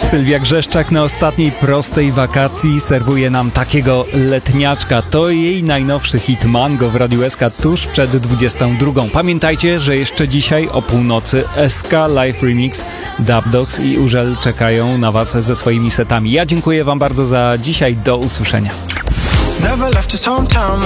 Sylwia Grzeszczak na ostatniej prostej wakacji serwuje nam takiego letniaczka. To jej najnowszy hit Mango w Radiu SK tuż przed 22. Pamiętajcie, że jeszcze dzisiaj o północy SK Live Remix, Dub Dogs i Urzel czekają na was ze swoimi setami. Ja dziękuję wam bardzo za dzisiaj. Do usłyszenia.